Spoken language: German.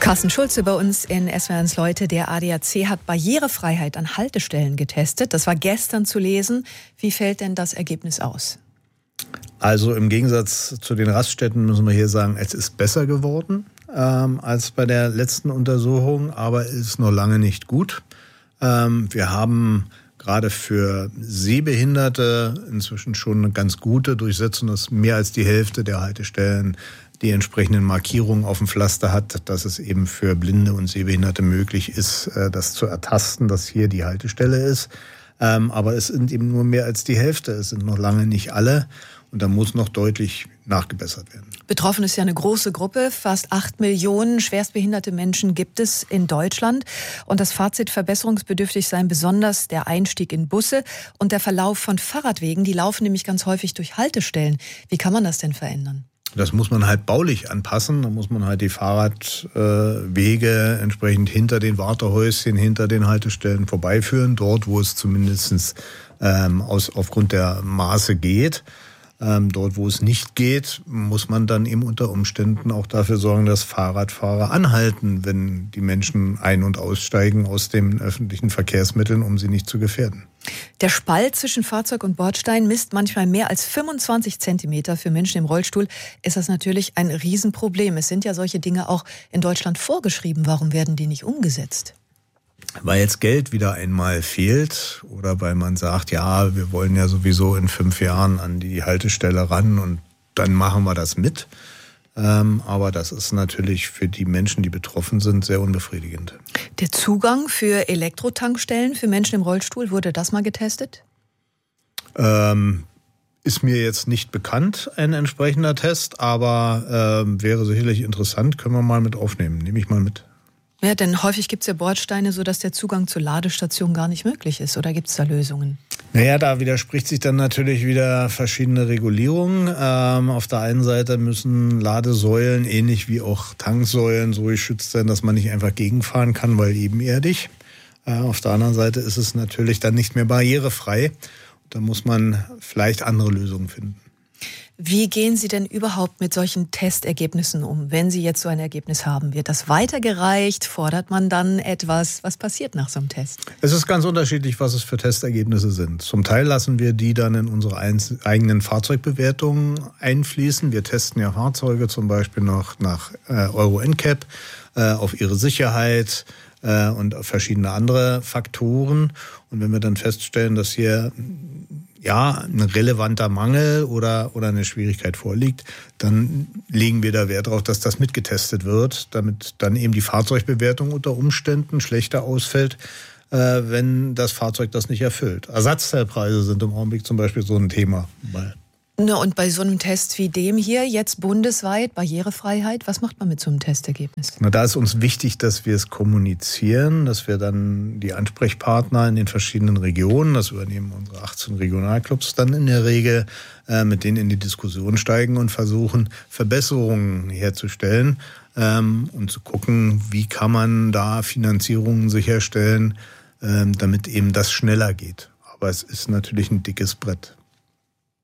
Carsten Schulze bei uns in SWR1 Leute. Der ADAC hat Barrierefreiheit an Haltestellen getestet. Das war gestern zu lesen. Wie fällt denn das Ergebnis aus? Also im Gegensatz zu den Raststätten müssen wir hier sagen, es ist besser geworden als bei der letzten Untersuchung, aber es ist noch lange nicht gut. Wir haben gerade für Sehbehinderte inzwischen schon eine ganz gute Durchsetzung, dass mehr als die Hälfte der Haltestellen die entsprechenden Markierungen auf dem Pflaster hat, dass es eben für Blinde und Sehbehinderte möglich ist, das zu ertasten, dass hier die Haltestelle ist. Aber es sind eben nur mehr als die Hälfte. Es sind noch lange nicht alle. Und da muss noch deutlich nachgebessert werden. Betroffen ist ja eine große Gruppe. Fast 8 Millionen schwerstbehinderte Menschen gibt es in Deutschland. Und das Fazit: verbesserungsbedürftig seien besonders der Einstieg in Busse und der Verlauf von Fahrradwegen. Die laufen nämlich ganz häufig durch Haltestellen. Wie kann man das denn verändern? Das muss man halt baulich anpassen. Da muss man halt die Fahrradwege entsprechend hinter den Wartehäuschen, hinter den Haltestellen vorbeiführen. Dort, wo es zumindest aufgrund der Maße geht. Dort, wo es nicht geht, muss man dann eben unter Umständen auch dafür sorgen, dass Fahrradfahrer anhalten, wenn die Menschen ein- und aussteigen aus den öffentlichen Verkehrsmitteln, um sie nicht zu gefährden. Der Spalt zwischen Fahrzeug und Bordstein misst manchmal mehr als 25 Zentimeter. Für Menschen im Rollstuhl ist das natürlich ein Riesenproblem. Es sind ja solche Dinge auch in Deutschland vorgeschrieben. Warum werden die nicht umgesetzt? Weil jetzt Geld wieder einmal fehlt oder weil man sagt, ja, wir wollen ja sowieso in 5 Jahren an die Haltestelle ran und dann machen wir das mit. Aber das ist natürlich für die Menschen, die betroffen sind, sehr unbefriedigend. Der Zugang für Elektrotankstellen für Menschen im Rollstuhl, wurde das mal getestet? Ist mir jetzt nicht bekannt, ein entsprechender Test, aber wäre sicherlich interessant, können wir mal mit aufnehmen, nehme ich mal mit. Ja, denn häufig gibt es ja Bordsteine, sodass der Zugang zur Ladestation gar nicht möglich ist. Oder gibt es da Lösungen? Naja, da widerspricht sich dann natürlich wieder verschiedene Regulierungen. Auf der einen Seite müssen Ladesäulen, ähnlich wie auch Tanksäulen, so geschützt sein, dass man nicht einfach gegenfahren kann, weil ebenerdig. Auf der anderen Seite ist es natürlich dann nicht mehr barrierefrei. Da muss man vielleicht andere Lösungen finden. Wie gehen Sie denn überhaupt mit solchen Testergebnissen um? Wenn Sie jetzt so ein Ergebnis haben, wird das weitergereicht? Fordert man dann etwas? Was passiert nach so einem Test? Es ist ganz unterschiedlich, was es für Testergebnisse sind. Zum Teil lassen wir die dann in unsere eigenen Fahrzeugbewertungen einfließen. Wir testen ja Fahrzeuge zum Beispiel noch nach Euro NCAP auf ihre Sicherheit und auf verschiedene andere Faktoren. Und wenn wir dann feststellen, dass hier ein relevanter Mangel oder eine Schwierigkeit vorliegt, dann legen wir da Wert darauf, dass das mitgetestet wird, damit dann eben die Fahrzeugbewertung unter Umständen schlechter ausfällt, wenn das Fahrzeug das nicht erfüllt. Ersatzteilpreise sind im Augenblick zum Beispiel so ein Thema. Na, und bei so einem Test wie dem hier, jetzt bundesweit, Barrierefreiheit, was macht man mit so einem Testergebnis? Na, da ist uns wichtig, dass wir es kommunizieren, dass wir dann die Ansprechpartner in den verschiedenen Regionen, das übernehmen unsere 18 Regionalclubs dann in der Regel, mit denen in die Diskussion steigen und versuchen, Verbesserungen herzustellen und zu gucken, wie kann man da Finanzierungen sicherstellen, damit eben das schneller geht. Aber es ist natürlich ein dickes Brett.